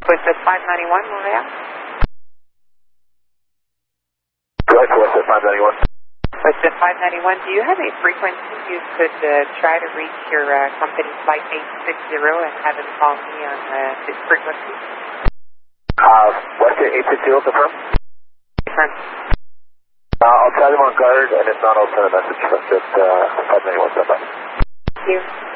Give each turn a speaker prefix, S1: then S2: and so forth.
S1: With the 591, Montreal.
S2: Right, what's the 591?
S1: With the 591, do you have a frequency you could try to reach your company flight 860 and have him call me on this frequency?
S2: What's the 860 confirm?
S1: Confirm.
S2: I'll try them on guard, and if not, I'll send a message from just 591 standby.
S1: Thank you.